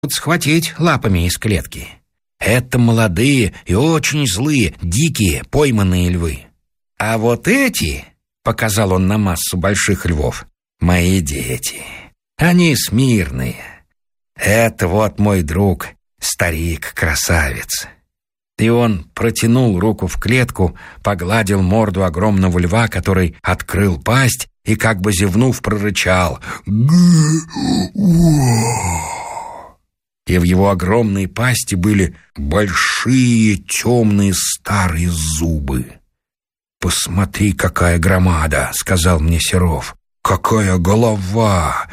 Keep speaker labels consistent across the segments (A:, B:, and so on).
A: схватить лапами из клетки. Это молодые и очень злые, дикие, пойманные львы. А вот эти, показал он на массу больших львов, мои дети. Они смирные. Это вот мой друг, старик-красавец. И он протянул руку в клетку, погладил морду огромного льва, который открыл пасть и, как бы зевнув, прорычал И в его огромной пасти были большие темные старые зубы. «Посмотри, какая громада!» — сказал мне Серов. «Какая голова!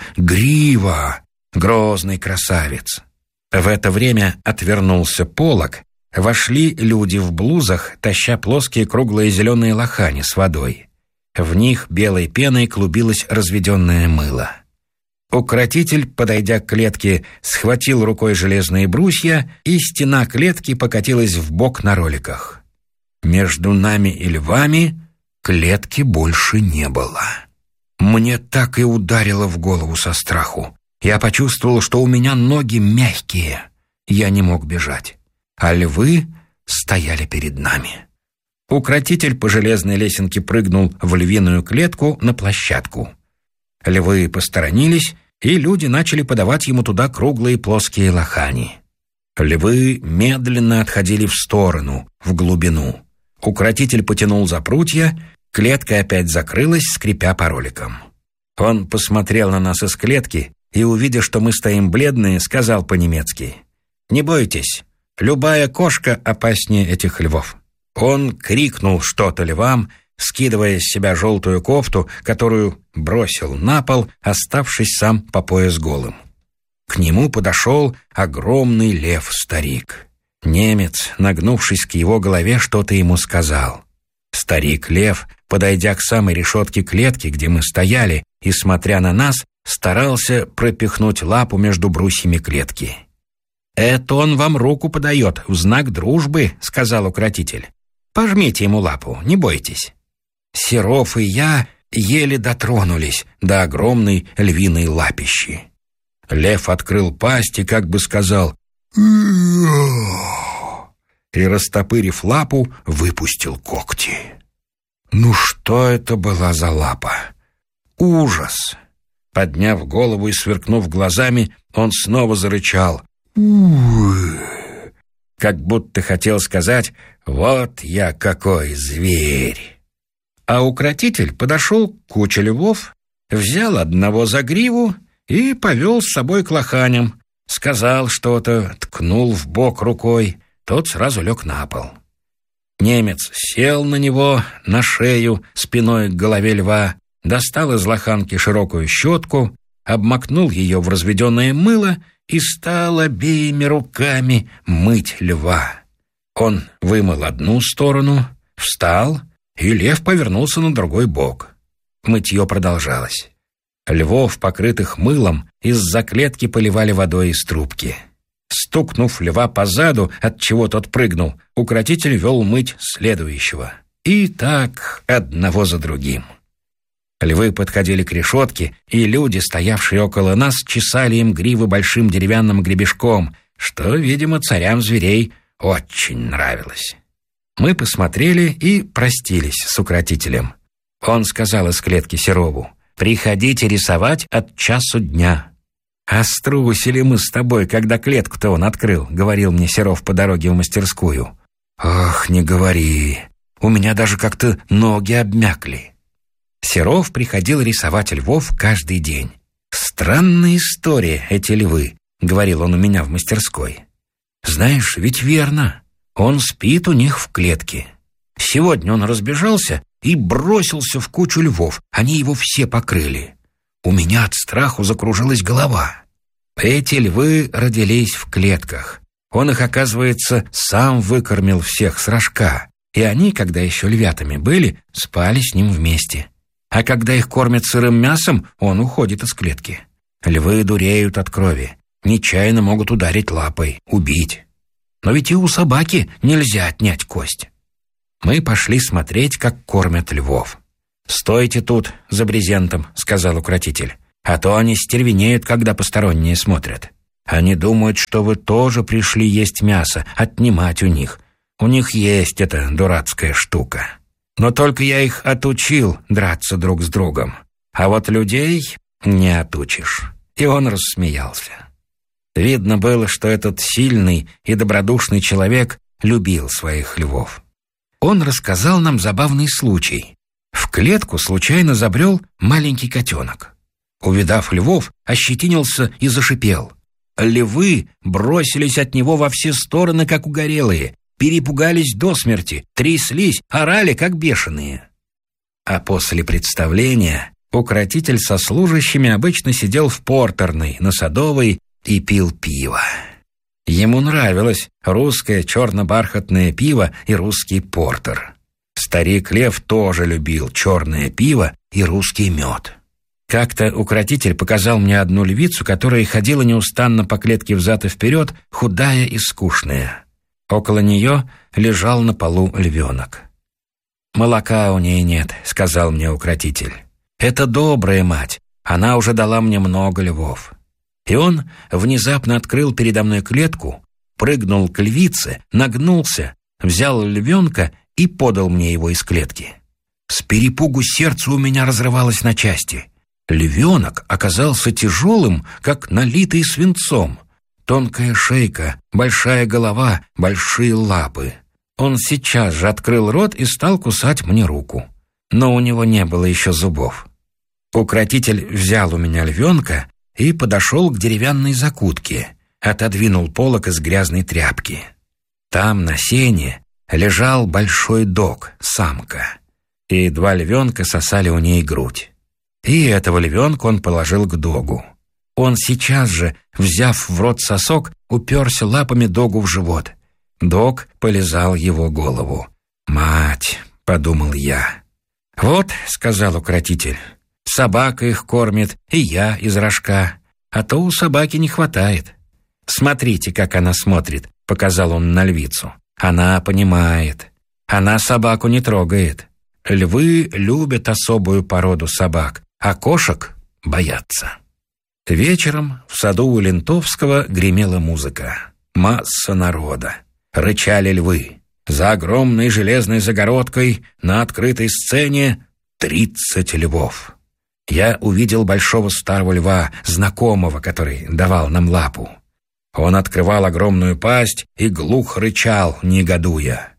A: Грива! Грозный красавец!» В это время отвернулся полог. Вошли люди в блузах, таща плоские круглые зеленые лохани с водой. В них белой пеной клубилось разведенное мыло. Укротитель, подойдя к клетке, схватил рукой железные брусья, и стена клетки покатилась вбок на роликах. Между нами и львами клетки больше не было. Мне так и ударило в голову со страху. Я почувствовал, что у меня ноги мягкие. Я не мог бежать. А львы стояли перед нами. Укротитель по железной лесенке прыгнул в львиную клетку на площадку. Львы посторонились, и люди начали подавать ему туда круглые плоские лохани. Львы медленно отходили в сторону, в глубину. Укротитель потянул за прутья, клетка опять закрылась, скрипя по роликам. Он посмотрел на нас из клетки и, увидя, что мы стоим бледные, сказал по-немецки: «Не бойтесь, любая кошка опаснее этих львов». Он крикнул что-то львам, скидывая с себя желтую кофту, которую бросил на пол, оставшись сам по пояс голым. К нему подошел огромный лев-старик. Немец, нагнувшись к его голове, что-то ему сказал. Старик-лев, подойдя к самой решетке клетки, где мы стояли, и, смотря на нас, старался пропихнуть лапу между брусьями клетки. «Это он вам руку подает в знак дружбы», — сказал укротитель. «Пожмите ему лапу, не бойтесь». Серов и я еле дотронулись до огромной львиной лапищи. Лев открыл пасть и как бы сказал и, растопырив лапу, выпустил когти. Ну что это была за лапа? Ужас! Подняв голову и сверкнув глазами, он снова зарычал. Как будто хотел сказать: «Вот я какой зверь!» А укротитель подошел к куче львов, взял одного за гриву и повел с собой к лоханям. Сказал что-то, ткнул в бок рукой, тот сразу лег на пол. Немец сел на него, на шею, спиной к голове льва, достал из лоханки широкую щетку, обмакнул ее в разведенное мыло и стал обеими руками мыть льва. Он вымыл одну сторону, встал, и лев повернулся на другой бок. Мытье продолжалось. Львов, покрытых мылом, из-за клетки поливали водой из трубки. Стукнув льва по заду, отчего тот прыгнул, укротитель вел мыть следующего. И так одного за другим. Львы подходили к решетке, и люди, стоявшие около нас, чесали им гривы большим деревянным гребешком, что, видимо, царям зверей очень нравилось. Мы посмотрели и простились с укротителем. Он сказал из клетки Серову: «Приходите рисовать от часу дня». «А струсили мы с тобой, когда клетку-то он открыл», — говорил мне Серов по дороге в мастерскую. «Ах, не говори, у меня даже как-то ноги обмякли». Серов приходил рисовать львов каждый день. «Странная история эти львы», — говорил он у меня в мастерской. «Знаешь, ведь верно, он спит у них в клетке. Сегодня он разбежался и бросился в кучу львов, они его все покрыли. У меня от страху закружилась голова. Эти львы родились в клетках. Он их, оказывается, сам выкормил всех с рожка, и они, когда еще львятами были, спали с ним вместе. А когда их кормят сырым мясом, он уходит из клетки. Львы дуреют от крови, нечаянно могут ударить лапой, убить. Но ведь и у собаки нельзя отнять кость». Мы пошли смотреть, как кормят львов. «Стойте тут, за брезентом», — сказал укротитель, «а то они стервенеют, когда посторонние смотрят». Они думают, что вы тоже пришли есть мясо, отнимать у них. У них есть эта дурацкая штука. Но только я их отучил драться друг с другом. А вот людей не отучишь». И он рассмеялся. Видно было, что этот сильный и добродушный человек любил своих львов. Он рассказал нам забавный случай. В клетку случайно забрел маленький котенок. Увидав львов, ощетинился и зашипел. Львы бросились от него во все стороны, как угорелые, перепугались до смерти, тряслись, орали, как бешеные. А после представления укротитель со служащими обычно сидел в портерной на Садовой и пил пиво. Ему нравилось русское черно-бархатное пиво и русский портер. Старик Лев тоже любил черное пиво и русский мед. Как-то укротитель показал мне одну львицу, которая ходила неустанно по клетке взад и вперед, худая и скучная. Около нее лежал на полу львенок. «Молока у ней нет», — сказал мне укротитель. «Это добрая мать, она уже дала мне много львов». И он внезапно открыл передо мной клетку, прыгнул к львице, нагнулся, взял львенка и подал мне его из клетки. С перепугу сердце у меня разрывалось на части. Львенок оказался тяжелым, как налитый свинцом. Тонкая шейка, большая голова, большие лапы. Он сейчас же открыл рот и стал кусать мне руку. Но у него не было еще зубов. Укротитель взял у меня львенка и подошел к деревянной закутке, отодвинул полог из грязной тряпки. Там, на сене, лежал большой дог, самка, и два львенка сосали у ней грудь. И этого львенка он положил к догу. Он сейчас же, взяв в рот сосок, уперся лапами догу в живот. Дог полизал его голову. «Мать!» — подумал я. «Вот», — сказал укротитель, — «собака их кормит, и я из рожка, а то у собаки не хватает». «Смотрите, как она смотрит», — показал он на львицу. «Она понимает. Она собаку не трогает. Львы любят особую породу собак, а кошек боятся». Вечером в саду у Лентовского гремела музыка. Масса народа. Рычали львы. За огромной железной загородкой на открытой сцене 30 львов. Я увидел большого старого льва, знакомого, который давал нам лапу. Он открывал огромную пасть и глухо рычал, негодуя.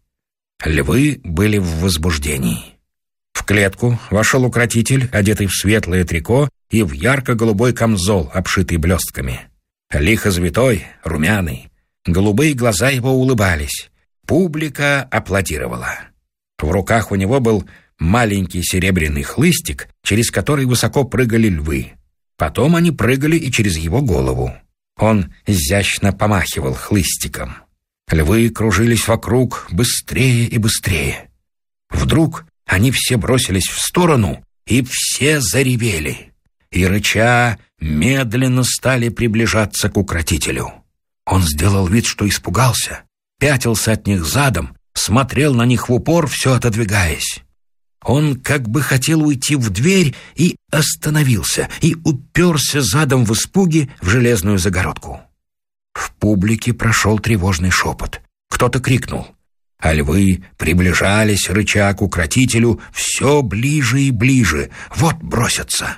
A: Львы были в возбуждении. В клетку вошел укротитель, одетый в светлое трико и в ярко-голубой камзол, обшитый блестками. Лихо завитой, румяный. Голубые глаза его улыбались. Публика аплодировала. В руках у него был маленький серебряный хлыстик, через который высоко прыгали львы. Потом они прыгали и через его голову. Он изящно помахивал хлыстиком. Львы кружились вокруг быстрее и быстрее. Вдруг они все бросились в сторону, и все заревели. И, рыча, медленно стали приближаться к укротителю. Он сделал вид, что испугался, пятился от них задом, смотрел на них в упор, все отодвигаясь. Он как бы хотел уйти в дверь и остановился, и уперся задом в испуге в железную загородку. В публике прошел тревожный шепот. Кто-то крикнул. А львы приближались, рыча к укротителю, все ближе и ближе. Вот бросятся.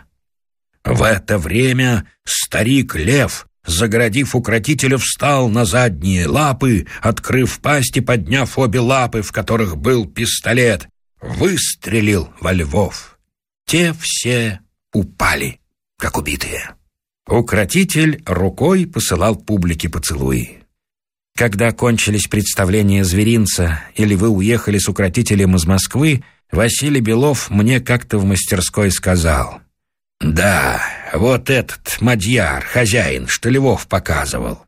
A: В это время старик Лев, загородив укротителя, встал на задние лапы, открыв пасть и подняв обе лапы, в которых был пистолет, выстрелил во львов. Те все упали, как убитые. Укротитель рукой посылал публике поцелуи. Когда кончились представления зверинца и львы уехали с укротителем из Москвы, Василий Белов мне как-то в мастерской сказал: «Да, вот этот мадьяр, хозяин, что львов показывал,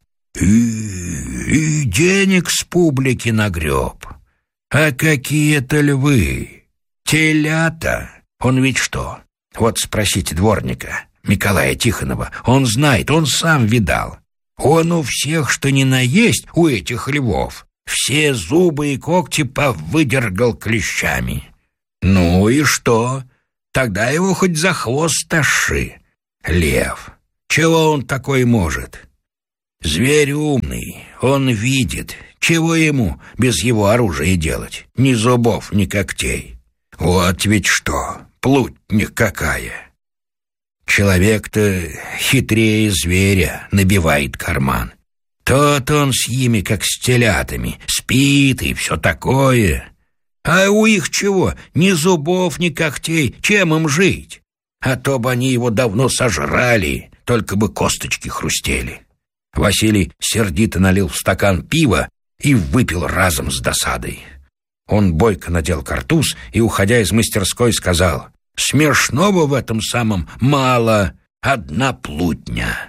A: и денег с публики нагреб. А какие-то львы, телята, он ведь что? Вот спросите дворника Николая Тихонова, он знает, он сам видал. Он у всех, что ни на есть, у этих львов, все зубы и когти повыдергал клещами. Ну и что? Тогда его хоть за хвост тащи. Лев, чего он такой может? Зверь умный, он видит, чего ему без его оружия делать. Ни зубов, ни когтей. Вот ведь что, плутня какая! Человек-то хитрее зверя набивает карман. Тот он с ими, как с телятами, спит и все такое. А у их чего? Ни зубов, ни когтей, чем им жить? А то бы они его давно сожрали, только бы косточки хрустели. Василий сердито налил в стакан пива и выпил разом с досадой. Он бойко надел картуз и, уходя из мастерской, сказал: «Смешного в этом самом мало, одна плутня».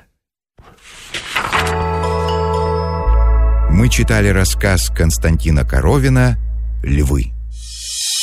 B: Мы читали рассказ Константина Коровина «Львы».